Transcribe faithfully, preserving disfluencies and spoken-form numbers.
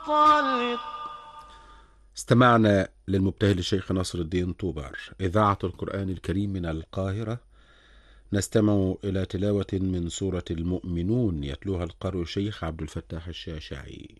منطلق. استمعنا للمبتهل الشيخ نصر الدين طوبار، إذاعة القرآن الكريم من القاهرة. نستمع إلى تلاوة من سورة المؤمنون يتلوها القارئ الشيخ عبد الفتاح الشاشعي.